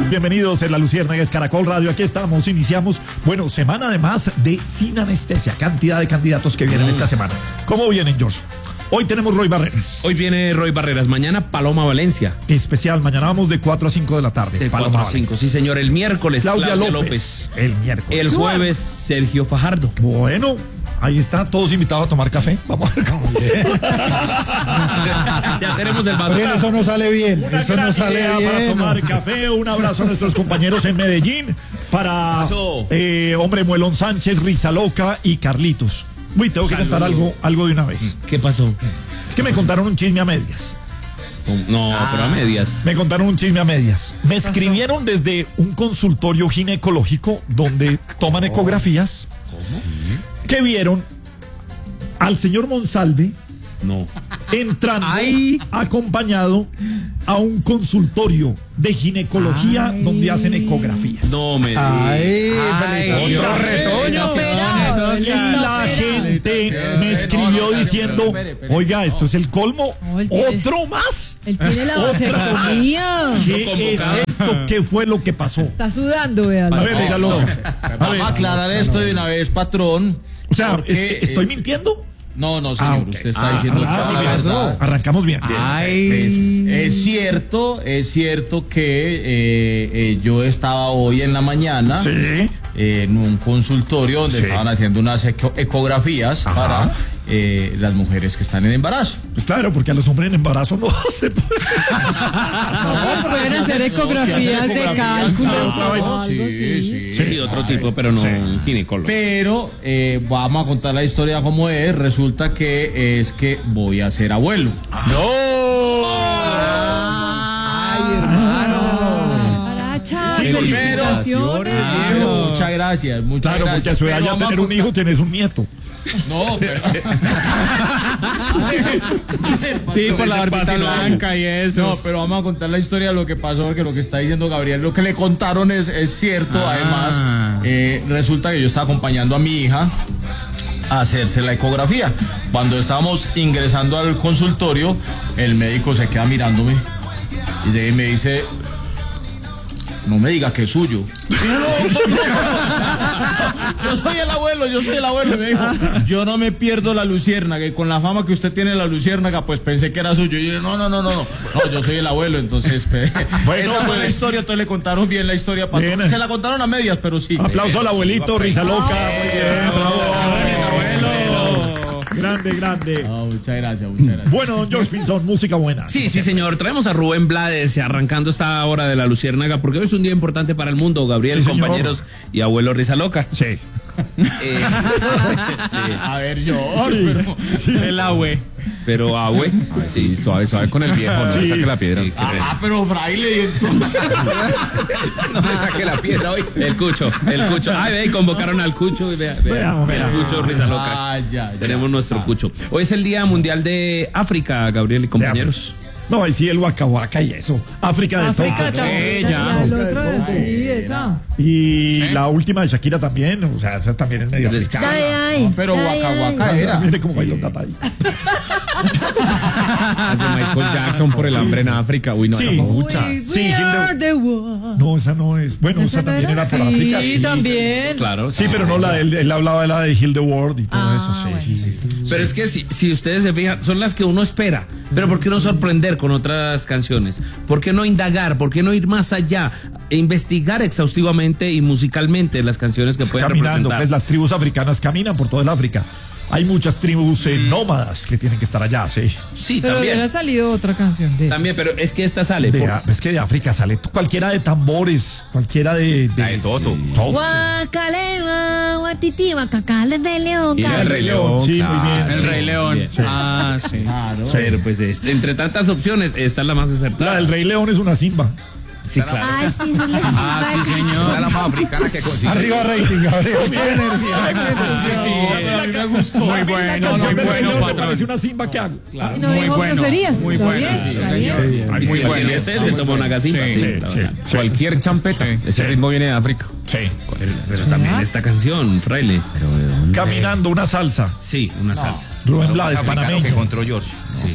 bienvenidos en La Luciérnaga, es Caracol Radio, aquí estamos, iniciamos, bueno, semana además de Sin Anestesia, cantidad de candidatos que vienen esta semana. ¿Cómo vienen, George? Hoy tenemos Roy Barreras. Hoy viene Roy Barreras, mañana Paloma Valencia. Especial, mañana vamos de 4 a 5 de la tarde. De 4 a 5, sí señor, el miércoles Claudia López. El miércoles. El jueves Sergio Fajardo. Bueno, ahí está, todos invitados a tomar café. Vamos a ver cómo Ya tenemos el vaso. Pero eso no sale bien. Eso no sale bien. Para tomar café. Un abrazo a nuestros compañeros en Medellín. Para hombre Muelón Sánchez, Rizaloca y Carlitos. Uy, tengo que contar algo de una vez. ¿Qué pasó? Es que me contaron un chisme a medias. No, pero a medias. Me contaron un chisme a medias. Me escribieron desde un consultorio ginecológico donde toman ecografías. Que vieron al señor Monsalve entrando acompañado a un consultorio de ginecología donde hacen ecografías. No me digas. Otro retoño. Y la gente me escribió diciendo, oiga, esto es el colmo. ¿Otro más? Él tiene la vasectomía. ¿Qué es esto? ¿Qué fue lo que pasó? Está sudando, véalo. A ver, ella loca. Vamos a aclarar esto de una vez, patrón. O sea, ¿estoy mintiendo? No, señor, okay. usted está diciendo toda la verdad. Arrancamos bien. Es cierto que yo estaba hoy en la mañana en un consultorio donde estaban haciendo unas ecografías para las mujeres que están en embarazo. Pues claro, porque a los hombres en embarazo no se puede. No pueden hacer ecografías de cálculo. Sí, otro tipo, pero no ginecólogo. Pero vamos a contar la historia como es. Resulta que es que voy a ser abuelo. Muchas gracias. Claro, porque a su edad ya tener un hijo tienes un nieto. No, pero... Sí, por la barbita blanca y eso. No, pero vamos a contar la historia de lo que pasó, porque lo que está diciendo Gabriel, lo que le contaron es cierto. Además, resulta que yo estaba acompañando a mi hija a hacerse la ecografía. Cuando estábamos ingresando al consultorio, el médico se queda mirándome y me dice: no me diga que es suyo. Yo soy el abuelo. Y me dijo: yo no me pierdo la luciérnaga, y con la fama que usted tiene la luciérnaga, pues pensé que era suyo. Y yo, no, yo soy el abuelo. Entonces, bueno, esa fue la historia. Entonces le contaron bien la historia. Se la contaron a medias, pero sí. Aplauso al abuelito, Rizaloca. Muy bien, bravo. Grande. Muchas gracias. Bueno, don George Pinzón, música buena. Sí, señor. Traemos a Rubén Blades arrancando esta hora de la Luciérnaga, porque hoy es un día importante para el mundo, Gabriel, compañeros y abuelo Rizaloca. Sí. A ver, George, el abue. Pero abue. Sí, suave con el viejo, no le saque la piedra. Pero fraile. No le saque la piedra hoy. El cucho. Ve, convocaron al cucho. Vea, el cucho Rizaloca. Tenemos nuestro cucho. Hoy es el Día Mundial de África, Gabriel y compañeros. No, ahí sí el Waka Waka y eso. África del todo. Y la última de Shakira también, o sea, esa también es medio africana. Pero Waka Waka era. Mire cómo bailó Tata ahí. De Michael Jackson por el hambre en África. Uy, no, mucha. Sí, no, esa no es. Bueno, esa también era por África. Sí, también. Claro. Sí, pero no la de él hablaba de la de Heal the World y todo eso. Sí. Pero es que si ustedes se fijan, son las que uno espera. Pero ¿por qué no sorprender con otras canciones? ¿Por qué no indagar? ¿Por qué no ir más allá? E investigar exhaustivamente y musicalmente las canciones que pueden representar. Pues las tribus africanas caminan por toda el África. Hay muchas tribus nómadas que tienen que estar allá, sí. Sí, pero también. Pero ha salido otra canción de... También, pero es que esta sale. Es que de África sale cualquiera de tambores, cualquiera de Toto. Guacalema, guatiti, guacacale, Rey León. Y el Rey León. Sí, muy bien. El Rey León. Sí. Sí. Claro. Pero pues entre tantas opciones, esta es la más acertada. La del Rey León es una Simba. Sí, claro. Ay, sí, son las sí, señor. Esta es la más africana que consigue. Arriba rating, Gabriel. ¡Qué A mí me gustó. Muy bueno, me parece una Simba que hago. Claro. No dijo groserías. Muy bueno. Muy bueno. Ese se tomó una gasimba. Cualquier champeta. Ese ritmo viene de África. Sí. Pero también esta canción, Fraile. Caminando, una salsa. Sí, una salsa. Rubén Blades, panameño. que encontró George. Sí.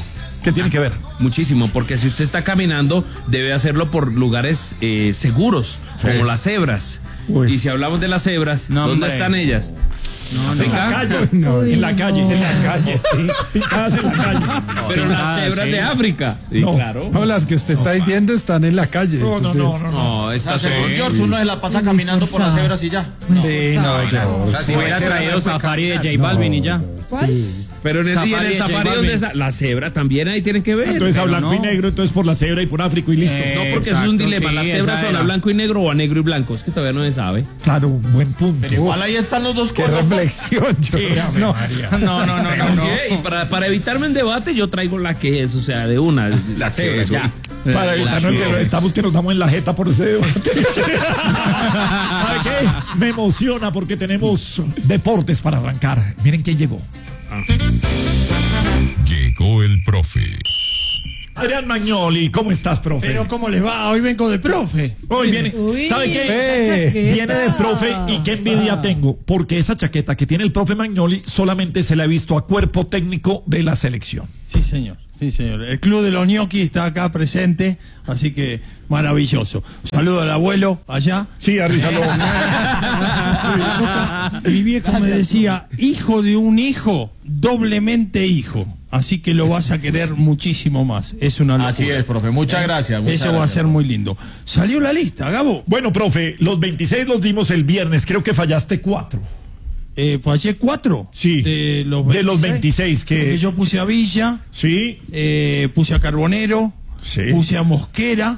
¿Qué tiene que ver? Muchísimo, porque si usted está caminando, debe hacerlo por lugares seguros, como las cebras. Uy. Y si hablamos de las cebras, No, ¿dónde hombre. están ellas? En la calle. Uy, En la calle, sí. Pintadas en la calle. Pero las cebras de África. Sí, No. claro. No, las que usted está diciendo están en la calle. No, no, Eso sí no, es- no. No, estas son. Según George, uno se la pasa caminando por las cebras y ya. Sí, no, O sea, si hubiera traído Safari de J Balvin y ya. ¿Cuál? Pero en el, y en Safari el de J safari Balvin. donde las cebras también ahí tienen que ver. Entonces a pero blanco y no. negro, entonces por la cebra y por África y listo. No, porque eso es un Exacto, dilema. sí, Las cebras esa son a era. blanco y negro o a negro y blanco. Es que todavía no se sabe. Claro, buen punto. Igual ahí están los dos Qué cuernos. reflexión, yo. No, No. Sí, y para evitarme en debate, yo traigo la que es, o sea, de una, la cebra, es, ya. Para evitarnos que estamos que nos damos en la jeta por ese debate. ¿Sabe qué? Me emociona porque tenemos deportes para arrancar. Miren quién llegó. Llegó el profe. Adrián Magnoli, ¿cómo estás, profe? Pero ¿cómo les va? Hoy vengo de profe. Hoy viene, Uy, ¿sabe qué? esa chaqueta. Viene de profe y qué envidia tengo, porque esa chaqueta que tiene el profe Magnoli solamente se la ha visto a cuerpo técnico de la selección. Sí, señor. Sí, señor. El club de los ñoquis está acá presente, así que maravilloso. Saludo al abuelo allá. Sí, Arrizalo. Mi viejo me decía, hijo de un hijo, doblemente hijo. Así que lo vas a querer muchísimo más. Es una locura. Así es, profe. Muchas gracias. muchas Eso va a gracias. ser muy lindo. Salió la lista, Gabo. Bueno, profe, los 26 los dimos el viernes, creo que fallaste 4. Fallé 4. Sí. De los De los 26 que- Porque yo puse a Villa, Sí, puse a Carbonero, Sí. puse a Mosquera,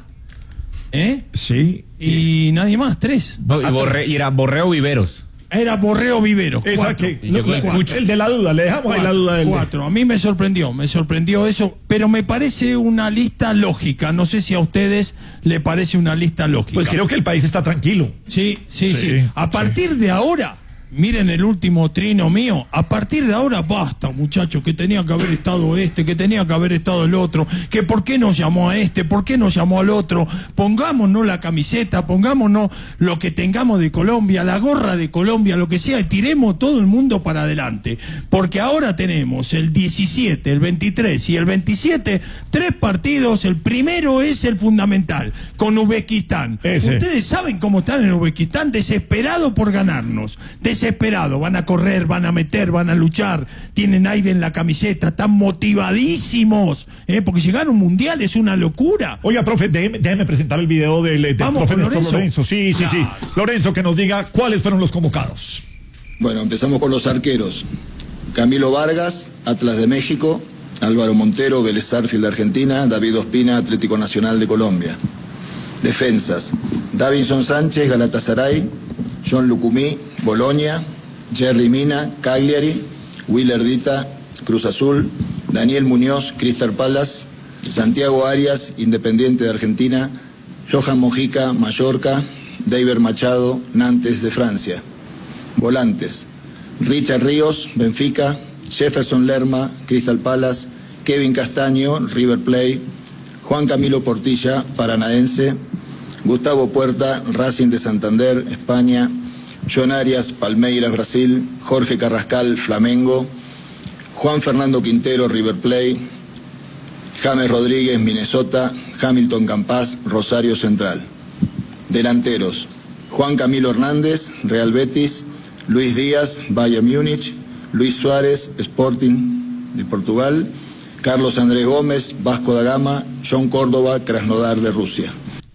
sí. y nadie más, 3. Y era Borreo Viveros. Era Borreo Viveros, Esa 4. que- el de la duda, le dejamos ahí la duda del 4. A mí me sorprendió eso, pero me parece una lista lógica. No sé si a ustedes le parece una lista lógica. Pues creo que el país está tranquilo. Sí. Sí, A partir de ahora, miren el último trino mío, a partir de ahora basta, muchachos, que tenía que haber estado este, que tenía que haber estado el otro, que por qué nos llamó a este, por qué nos llamó al otro, pongámonos la camiseta, pongámonos lo que tengamos de Colombia, la gorra de Colombia, lo que sea, y tiremos todo el mundo para adelante, porque ahora tenemos el 17, el 23 y el 27, 3 partidos, el primero es el fundamental, con Uzbekistán. Ese. Ustedes saben cómo están en Uzbekistán, desesperados por ganarnos, desesperados, van a correr, van a meter, van a luchar, tienen aire en la camiseta, están motivadísimos, porque llegar a un mundial es una locura. Oiga, profe, déjeme presentar el video del Vamos profe con Néstor Lorenzo. Lorenzo. Sí. Lorenzo, que nos diga cuáles fueron los convocados. Bueno, empezamos con los arqueros. Camilo Vargas, Atlas de México. Álvaro Montero, Vélez Sarsfield de Argentina. David Ospina, Atlético Nacional de Colombia. Defensas. Davinson Sánchez, Galatasaray. John Lucumí, Bolonia. Jerry Mina, Cagliari. Willer Dita, Cruz Azul. Daniel Muñoz, Crystal Palace. Santiago Arias, Independiente de Argentina. Johan Mojica, Mallorca. David Machado, Nantes de Francia. Volantes. Richard Ríos, Benfica. Jefferson Lerma, Crystal Palace. Kevin Castaño, River Plate. Juan Camilo Portilla, Paranaense. Gustavo Puerta, Racing de Santander, España. John Arias, Palmeiras, Brasil. Jorge Carrascal, Flamengo. Juan Fernando Quintero, River Plate. James Rodríguez, Minnesota. Hamilton Campas, Rosario Central. Delanteros. Juan Camilo Hernández, Real Betis. Luis Díaz, Bayern Múnich. Luis Suárez, Sporting de Portugal. Carlos Andrés Gómez, Vasco da Gama. John Córdoba, Krasnodar de Rusia.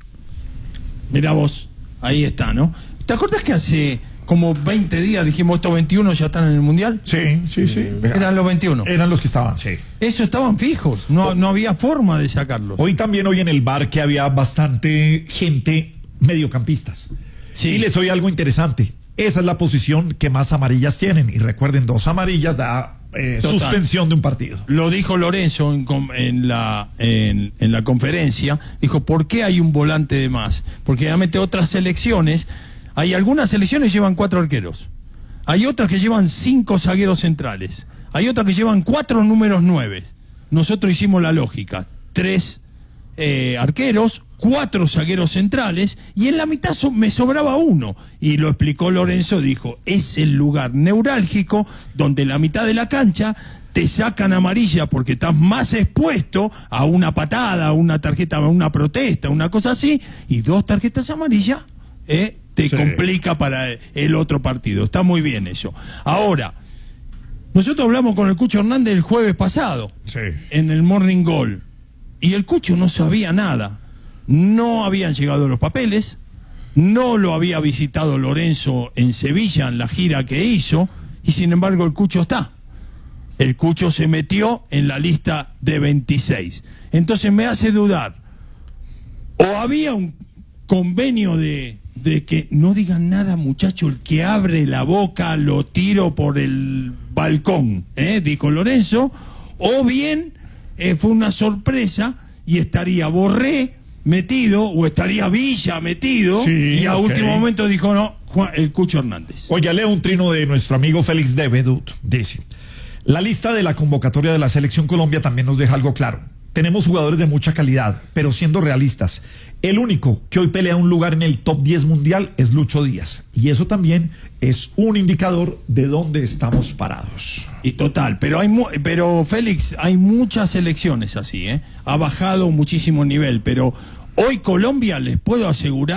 Mirá vos, ahí está, ¿no? ¿Te acuerdas que hace como 20 días dijimos estos 21 ya están en el mundial? Sí. Eran los 21. Eran los que estaban, sí. Eso estaban fijos, no había forma de sacarlos. Hoy en el bar que había bastante gente mediocampistas. Sí. Y les oí algo interesante. Esa es la posición que más amarillas tienen. Y recuerden, 2 amarillas da Total. suspensión de un partido. Lo dijo Lorenzo en la conferencia, dijo, ¿por qué hay un volante de más? Porque realmente otras selecciones, hay algunas selecciones que llevan 4 arqueros, hay otras que llevan 5 zagueros centrales, hay otras que llevan 4 números 9. Nosotros hicimos la lógica, 3 arqueros, 4 zagueros centrales, y en la mitad me sobraba 1, y lo explicó Lorenzo, dijo, es el lugar neurálgico donde la mitad de la cancha te sacan amarilla porque estás más expuesto a una patada, a una tarjeta, a una protesta, una cosa así, y 2 tarjetas amarillas te complica para el otro partido. Está muy bien eso. Ahora, nosotros hablamos con el Cucho Hernández el jueves pasado, en el Morning Goal, y el Cucho no sabía nada. No habían llegado los papeles, no lo había visitado Lorenzo en Sevilla en la gira que hizo, y sin embargo el Cucho está. El Cucho se metió en la lista de 26. Entonces me hace dudar. O había un convenio de que no digan nada, muchacho, el que abre la boca lo tiro por el balcón, dijo Lorenzo. O bien fue una sorpresa y estaría Borré metido o estaría Villa metido, y a último momento dijo no, el Cucho Hernández. Oye, leo un trino de nuestro amigo Félix de Vedut. Dice: la lista de la convocatoria de la Selección Colombia también nos deja algo claro. Tenemos jugadores de mucha calidad, pero siendo realistas, el único que hoy pelea un lugar en el top 10 mundial es Lucho Díaz. Y eso también es un indicador de dónde estamos parados. Y total, pero Félix, hay muchas selecciones así, ha bajado muchísimo nivel, pero hoy Colombia, les puedo asegurar